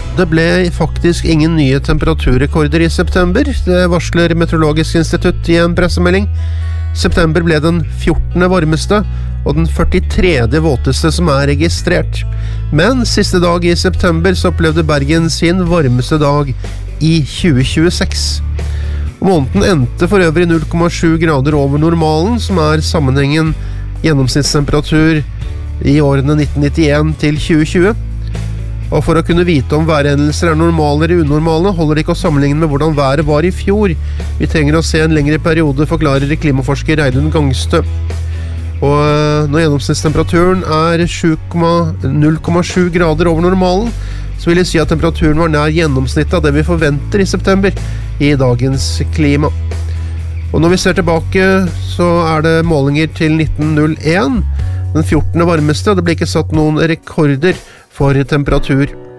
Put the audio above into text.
Det ble faktisk ingen nye temperaturrekorder I september, det varsler Meteorologisk institutt I en pressemelding. September ble den 14. varmeste og den 43. våteste som registrert. Men siste dag I september så opplevde Bergen sin varmeste dag I 2026. Måneden endte for øvrig 0,7 grader over normalen, som sammenhengen gjennomsnittstemperatur I årene 1991 til 2020. Og for å kunne vite om værhendelser normale eller unormale, holder det ikke å sammenligne med hvordan været var I fjor. Vi trenger å se en lengre periode, forklarer klimaforsker Reidun Gangstø. Og når gjennomsnittstemperaturen 0,7 grader over normalen, så vil jeg si at temperaturen var nær gjennomsnittet av det vi forventer I september I dagens klima. Og når vi ser tilbake, så det målinger til 1901, den 14. varmeste, og det ble ikke satt noen rekorder for temperatur.